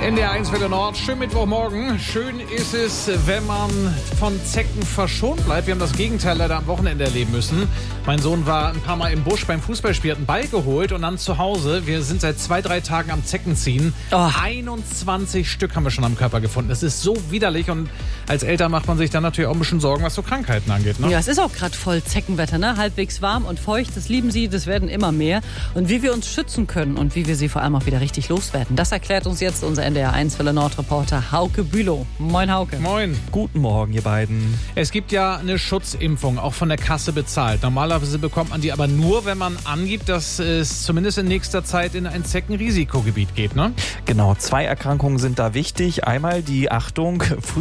NDR1 Welle Nord, schön Mittwochmorgen. Schön ist es, wenn man von Zecken verschont bleibt. Wir haben das Gegenteil leider am Wochenende erleben müssen. Mein Sohn war ein paar Mal im Busch beim Fußballspiel, hat einen Ball geholt und dann zu Hause. Wir sind seit 2-3 Tagen am Zeckenziehen. 21 Stück haben wir schon am Körper gefunden. Das ist so widerlich und als Eltern macht man sich dann natürlich auch ein bisschen Sorgen, was so Krankheiten angeht. Ne? Ja, es ist auch gerade voll Zeckenwetter, ne? Halbwegs warm und feucht. Das lieben sie, das werden immer mehr. Und wie wir uns schützen können und wie wir sie vor allem auch wieder richtig loswerden, das erklärt uns jetzt unser NDR1 Welle Nord Reporter Hauke Bülow. Moin Hauke. Moin. Guten Morgen, ihr beiden. Es gibt ja eine Schutzimpfung, auch von der Kasse bezahlt. Normalerweise bekommt man die aber nur, wenn man angibt, dass es zumindest in nächster Zeit in ein Zeckenrisikogebiet geht, ne? Genau, 2 Erkrankungen sind da wichtig. Einmal die, Achtung,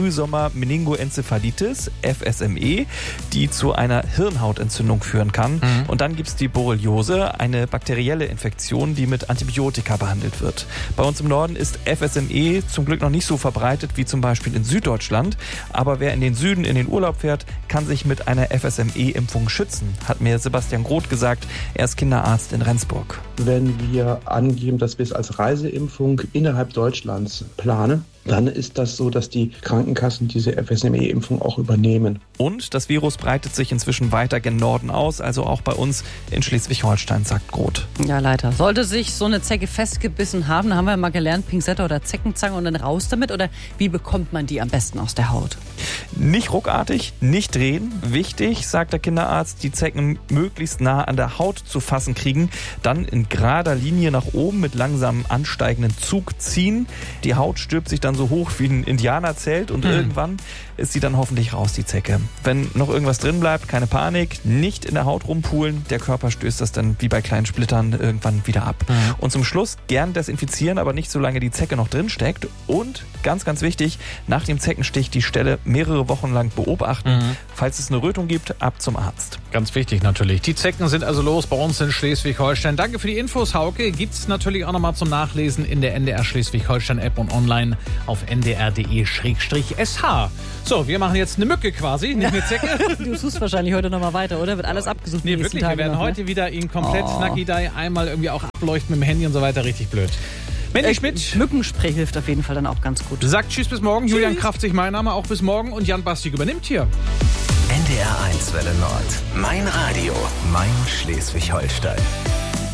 Frühsommer-Meningoenzephalitis, FSME, die zu einer Hirnhautentzündung führen kann. Und dann gibt es die Borreliose, eine bakterielle Infektion, die mit Antibiotika behandelt wird. Bei uns im Norden ist FSME zum Glück noch nicht so verbreitet wie zum Beispiel in Süddeutschland. Aber wer in den Süden in den Urlaub fährt, kann sich mit einer FSME-Impfung schützen, hat mir Sebastian Groth gesagt. Er ist Kinderarzt in Rendsburg. Wenn wir angeben, dass wir es als Reiseimpfung innerhalb Deutschlands planen, dann ist das so, dass die Krankenkassen diese FSME-Impfung auch übernehmen. Und das Virus breitet sich inzwischen weiter gen Norden aus, also auch bei uns in Schleswig-Holstein, sagt Groth. Ja, leider. Sollte sich so eine Zecke festgebissen haben, da haben wir mal gelernt, Pinzette oder Zeckenzange und dann raus damit? Oder wie bekommt man die am besten aus der Haut? Nicht ruckartig, nicht drehen. Wichtig, sagt der Kinderarzt, die Zecken möglichst nah an der Haut zu fassen kriegen. Dann in gerader Linie nach oben mit langsamem ansteigenden Zug ziehen. Die Haut stülpt sich dann so hoch wie ein Indianerzelt und irgendwann ist sie dann hoffentlich raus, die Zecke. Wenn noch irgendwas drin bleibt, keine Panik, nicht in der Haut rumpulen. Der Körper stößt das dann wie bei kleinen Splittern irgendwann wieder ab. Und zum Schluss gern desinfizieren, aber nicht solange die Zecke noch drin steckt. Und ganz, ganz wichtig, nach dem Zeckenstich die Stelle mehrere Wochen lang beobachten. Falls es eine Rötung gibt, ab zum Arzt. Ganz wichtig natürlich. Die Zecken sind also los bei uns in Schleswig-Holstein. Danke für die Infos, Hauke. Gibt's natürlich auch nochmal zum Nachlesen in der NDR Schleswig-Holstein-App und online auf ndr.de/sh. So, wir machen jetzt eine Mücke quasi, nicht eine Zecke. Du suchst wahrscheinlich heute nochmal weiter, oder? Wird alles abgesucht? Nee, wirklich. Wir werden heute wieder ihn komplett Nacki-Dai einmal irgendwie auch ableuchten mit dem Handy und so weiter. Richtig blöd. Mandy Schmidt. Mückenspray hilft auf jeden Fall dann auch ganz gut. Sagt tschüss bis morgen. Tschüss. Julian Kraftzig, mein Name, auch bis morgen. Und Jan Bastik übernimmt hier. NDR1 Welle Nord. Mein Radio. Mein Schleswig-Holstein.